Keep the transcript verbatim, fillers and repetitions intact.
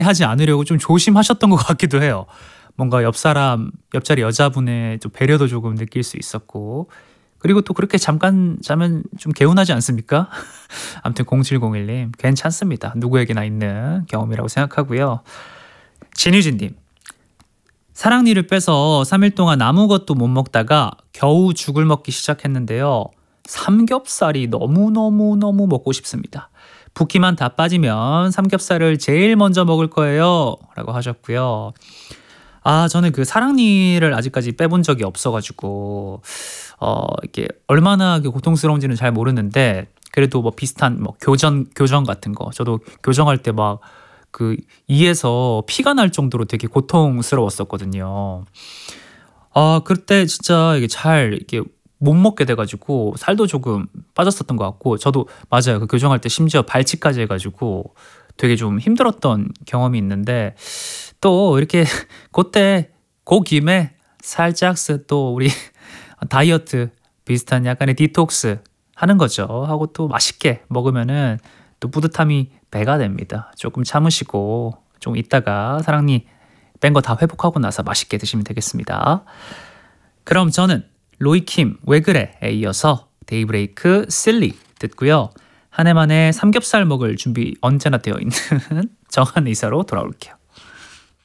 하지 않으려고 좀 조심하셨던 것 같기도 해요. 뭔가 옆 사람, 옆자리 여자분의 좀 배려도 조금 느낄 수 있었고, 그리고 또 그렇게 잠깐 자면 좀 개운하지 않습니까? 아무튼 공칠공일 님 괜찮습니다. 누구에게나 있는 경험이라고 생각하고요. 진유진님, 사랑니를 빼서 삼 일 동안 아무것도 못 먹다가 겨우 죽을 먹기 시작했는데요. 삼겹살이 너무너무너무 먹고 싶습니다. 붓기만 다 빠지면 삼겹살을 제일 먼저 먹을 거예요 라고 하셨고요. 아, 저는 그 사랑니를 아직까지 빼본 적이 없어가지고 어 이게 얼마나 고통스러운지는 잘 모르는데, 그래도 뭐 비슷한 뭐 교정 교정 같은 거, 저도 교정할 때 막 그 이에서 피가 날 정도로 되게 고통스러웠었거든요. 아, 그때 진짜 이게 잘 이게 못 먹게 돼가지고 살도 조금 빠졌었던 것 같고, 저도 맞아요. 그 교정할 때 심지어 발치까지 해가지고 되게 좀 힘들었던 경험이 있는데, 또 이렇게 그때 그 김에 살짝 또 우리 다이어트 비슷한 약간의 디톡스 하는 거죠. 하고 또 맛있게 먹으면은 또 뿌듯함이 배가 됩니다. 조금 참으시고 좀 이따가 사랑니 뺀 거 다 회복하고 나서 맛있게 드시면 되겠습니다. 그럼 저는 로이킴 왜 그래에 이어서 데이브레이크 실리 듣고요. 한 해만에 삼겹살 먹을 준비 언제나 되어 있는 정한 의사로 돌아올게요.